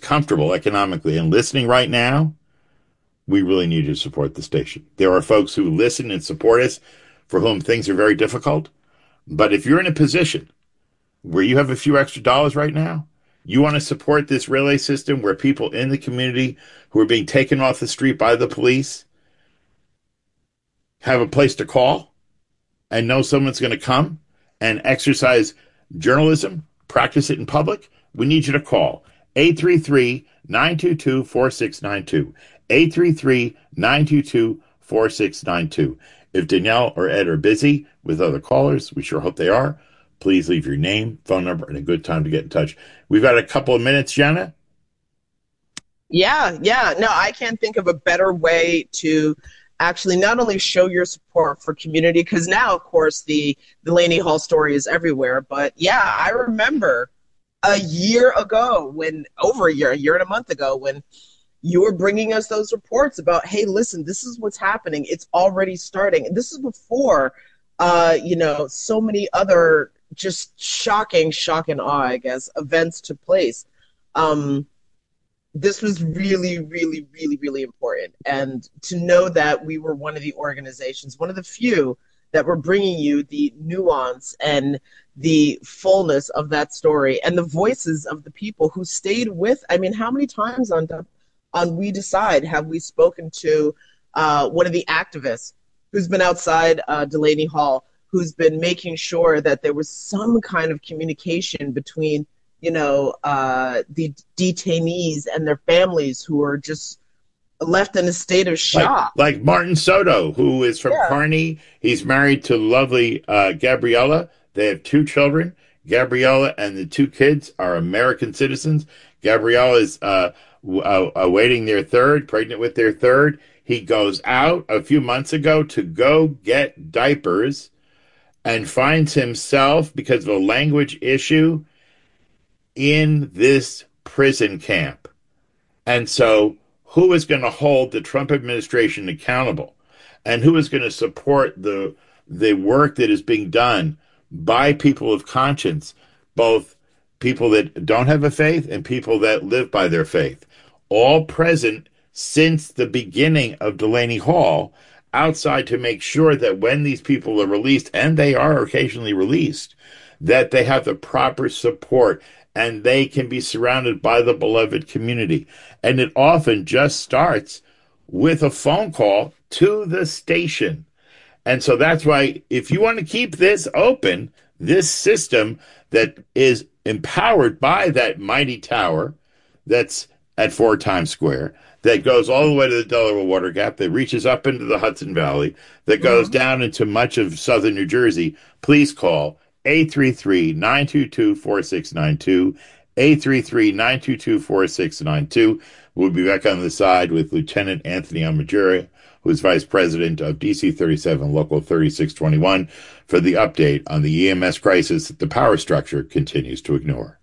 comfortable economically and listening right now, we really need you to support the station. There are folks who listen and support us for whom things are very difficult. But if you're in a position where you have a few extra dollars right now, you want to support this relay system where people in the community who are being taken off the street by the police have a place to call and know someone's going to come and exercise journalism, practice it in public, we need you to call 833-922-4692. 833-922-4692. If Danielle or Ed are busy with other callers, we sure hope they are, please leave your name, phone number, and a good time to get in touch. We've got a couple of minutes, Jenna. Yeah. No, I can't think of a better way to actually not only show your support for community, because now, of course, the Delaney Hall story is everywhere. But yeah, I remember a year and a month ago, when you were bringing us those reports about, hey, listen, this is what's happening. It's already starting. And this is before, so many other just shocking awe, I guess, events took place. This was really, really, really, really important. And to know that we were one of the organizations, one of the few that were bringing you the nuance and the fullness of that story and the voices of the people who stayed with, I mean, how many times on We Decide have we spoken to one of the activists who's been outside Delaney Hall, who's been making sure that there was some kind of communication between, the detainees and their families who are just left in a state of shock. Like Martin Soto, who is from Kearney. He's married to lovely Gabriella. They have 2 children. Gabriella and the 2 kids are American citizens. Gabriella is awaiting their 3rd, pregnant with their 3rd. He goes out a few months ago to go get diapers and finds himself, because of a language issue, in this prison camp. And so who is going to hold the Trump administration accountable? And who is going to support the work that is being done by people of conscience, both people that don't have a faith and people that live by their faith, all present since the beginning of Delaney Hall, outside to make sure that when these people are released, and they are occasionally released, that they have the proper support and they can be surrounded by the beloved community. And it often just starts with a phone call to the station. And so that's why, if you want to keep this open, this system that is empowered by that mighty tower that's at 4 Times Square, that goes all the way to the Delaware Water Gap, that reaches up into the Hudson Valley, that goes down into much of southern New Jersey, please call 833-922-4692, 833-922-4692. We'll be back on the side with Lieutenant Anthony Amajura, who is Vice President of DC 37 Local 3621, for the update on the EMS crisis that the power structure continues to ignore.